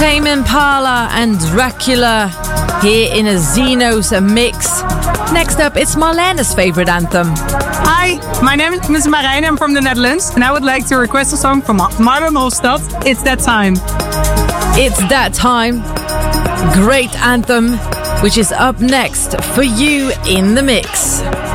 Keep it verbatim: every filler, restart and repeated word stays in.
Tame Impala and Dracula here in a Xenos mix. Next up, it's Marlene's favorite anthem. Hi, my name is Marijn. I'm from the Netherlands, and I would like to request a song from Marlon Holstad. It's That Time. It's That Time. Great anthem, which is up next for you in the mix.